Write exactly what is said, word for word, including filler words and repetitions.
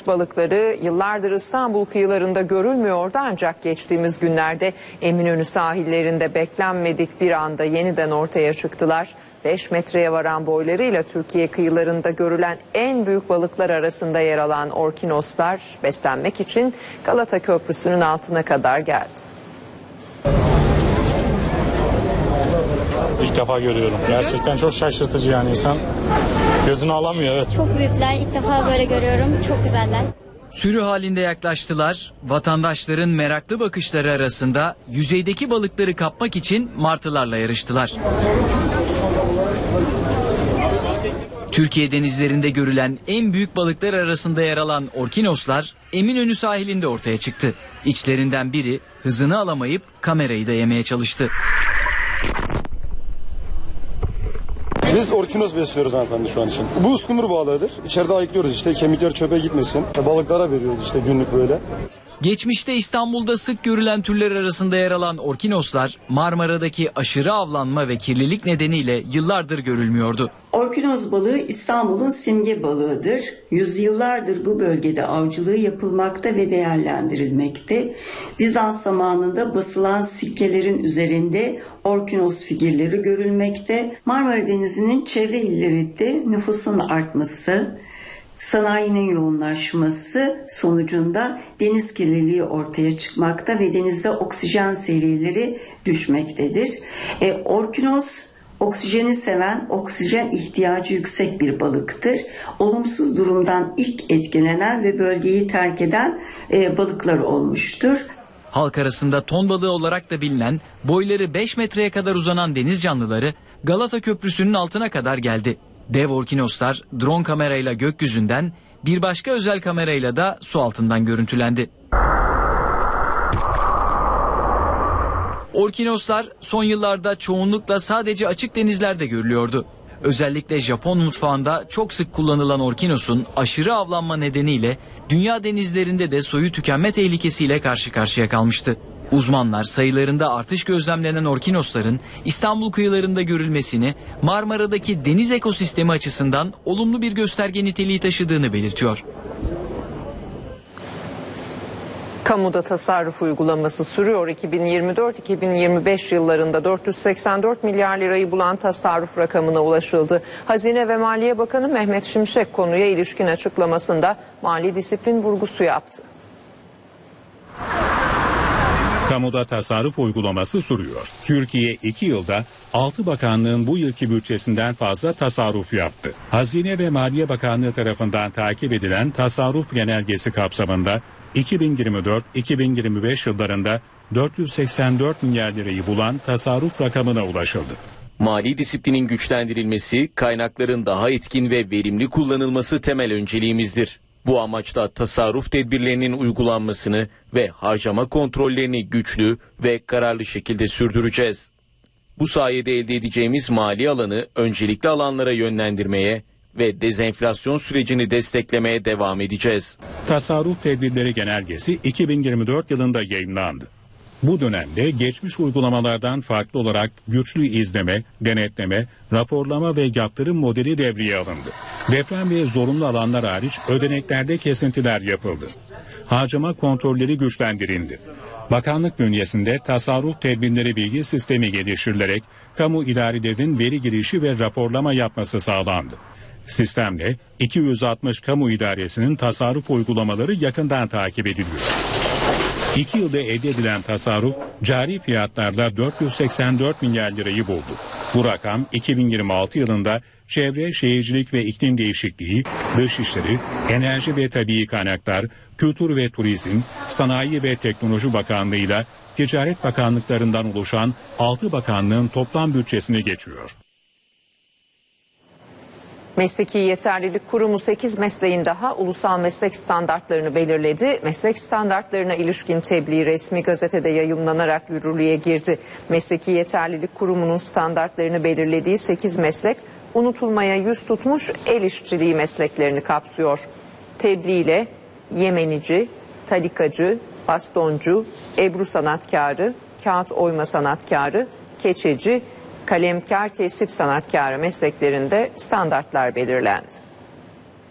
balıkları yıllardır İstanbul kıyılarında görülmüyordu, ancak geçtiğimiz günlerde Eminönü sahillerinde beklenmedik bir anda yeniden ortaya çıktılar. beş metreye varan boylarıyla Türkiye kıyılarında görülen en büyük balıklar arasında yer alan orkinoslar beslenmek için Galata Köprüsü'nün altına kadar geldi. İlk defa görüyorum. Gerçekten çok şaşırtıcı, yani insan gözünü alamıyor. Evet. Çok büyükler. İlk defa böyle görüyorum. Çok güzeller. Sürü halinde yaklaştılar. Vatandaşların meraklı bakışları arasında yüzeydeki balıkları kapmak için martılarla yarıştılar. Türkiye denizlerinde görülen en büyük balıklar arasında yer alan orkinoslar Eminönü sahilinde ortaya çıktı. İçlerinden biri hızını alamayıp kamerayı da yemeye çalıştı. Biz orkinos besliyoruz hanımefendi şu an için. Bu uskumru balığıdır. İçeride ayıklıyoruz işte, kemikler çöpe gitmesin. Balıklara veriyoruz işte günlük böyle. Geçmişte İstanbul'da sık görülen türler arasında yer alan orkinoslar Marmara'daki aşırı avlanma ve kirlilik nedeniyle yıllardır görülmüyordu. Orkinos balığı İstanbul'un simge balığıdır. Yüzyıllardır bu bölgede avcılığı yapılmakta ve değerlendirilmekte. Bizans zamanında basılan sikkelerin üzerinde orkinos figürleri görülmekte. Marmara Denizi'nin çevre illerinde nüfusun artması, sanayinin yoğunlaşması sonucunda deniz kirliliği ortaya çıkmakta ve denizde oksijen seviyeleri düşmektedir. E, orkinos oksijeni seven, oksijen ihtiyacı yüksek bir balıktır. Olumsuz durumdan ilk etkilenen ve bölgeyi terk eden e, balıklar olmuştur. Halk arasında ton balığı olarak da bilinen, boyları beş metreye kadar uzanan deniz canlıları Galata Köprüsü'nün altına kadar geldi. Dev orkinoslar drone kamerayla gökyüzünden, bir başka özel kamerayla da su altından görüntülendi. Orkinoslar son yıllarda çoğunlukla sadece açık denizlerde görülüyordu. Özellikle Japon mutfağında çok sık kullanılan orkinosun aşırı avlanma nedeniyle dünya denizlerinde de soyu tükenme tehlikesiyle karşı karşıya kalmıştı. Uzmanlar sayılarında artış gözlemlenen orkinosların İstanbul kıyılarında görülmesini Marmara'daki deniz ekosistemi açısından olumlu bir gösterge niteliği taşıdığını belirtiyor. Kamuda tasarruf uygulaması sürüyor. iki bin yirmi dört iki bin yirmi beş yıllarında dört yüz seksen dört milyar lirayı bulan tasarruf rakamına ulaşıldı. Hazine ve Maliye Bakanı Mehmet Şimşek konuya ilişkin açıklamasında mali disiplin vurgusu yaptı. Kamuda tasarruf uygulaması sürüyor. Türkiye iki yılda altı bakanlığın bu yılki bütçesinden fazla tasarruf yaptı. Hazine ve Maliye Bakanlığı tarafından takip edilen tasarruf genelgesi kapsamında iki bin yirmi dört iki bin yirmi beş yıllarında dört yüz seksen dört milyar lirayı bulan tasarruf rakamına ulaşıldı. Mali disiplinin güçlendirilmesi, kaynakların daha etkin ve verimli kullanılması temel önceliğimizdir. Bu amaçla tasarruf tedbirlerinin uygulanmasını ve harcama kontrollerini güçlü ve kararlı şekilde sürdüreceğiz. Bu sayede elde edeceğimiz mali alanı öncelikli alanlara yönlendirmeye ve dezenflasyon sürecini desteklemeye devam edeceğiz. Tasarruf tedbirleri genelgesi iki bin yirmi dört yılında yayımlandı. Bu dönemde geçmiş uygulamalardan farklı olarak güçlü izleme, denetleme, raporlama ve yaptırım modeli devreye alındı. Deprem ve zorunlu alanlar hariç ödeneklerde kesintiler yapıldı. Harcama kontrolleri güçlendirildi. Bakanlık bünyesinde tasarruf tedbirleri bilgi sistemi geliştirilerek kamu idarelerinin veri girişi ve raporlama yapması sağlandı. Sistemle iki yüz altmış kamu idaresinin tasarruf uygulamaları yakından takip ediliyor. İki yılda elde edilen tasarruf cari fiyatlarla dört yüz seksen dört milyar lirayı buldu. Bu rakam iki bin yirmi altı yılında Çevre, Şehircilik ve İklim Değişikliği, Dışişleri, Enerji ve Tabii Kaynaklar, Kültür ve Turizm, Sanayi ve Teknoloji Bakanlığı'yla Ticaret Bakanlıklarından oluşan altı bakanlığın toplam bütçesine geçiyor. Mesleki Yeterlilik Kurumu sekiz mesleğin daha ulusal meslek standartlarını belirledi. Meslek standartlarına ilişkin tebliğ resmi gazetede yayımlanarak yürürlüğe girdi. Mesleki Yeterlilik Kurumu'nun standartlarını belirlediği sekiz meslek unutulmaya yüz tutmuş el işçiliği mesleklerini kapsıyor. Tebliğ ile yemenici, talikacı, bastoncu, ebru sanatkarı, kağıt oyma sanatkarı, keçeci, kalemkar, tesip sanatkarı mesleklerinde standartlar belirlendi.